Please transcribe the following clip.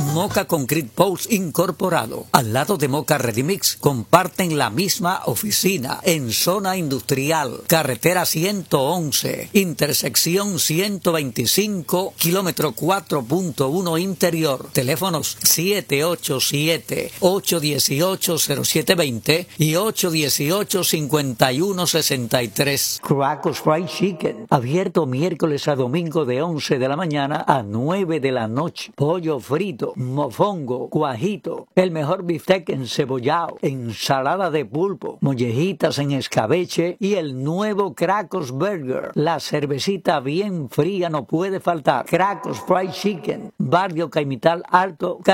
Moca Concrete Post Incorporado, al lado de Moca Ready Mix, comparten la misma oficina en zona industrial, carretera 111, intersección 125, kilómetro 4.1 interior. Teléfonos 787-818-0720 y 818-5163. Cracos Fried Chicken, abierto miércoles a domingo de 11 de la mañana a 9 de la noche. Pollo frito, mofongo, cuajito, el mejor bistec encebollado, ensalada de pulpo, mollejitas en escabeche y el nuevo Cracos Burger. La cervecita bien fría no puede faltar. Cracos Fried Chicken, Barrio Caimital Alto.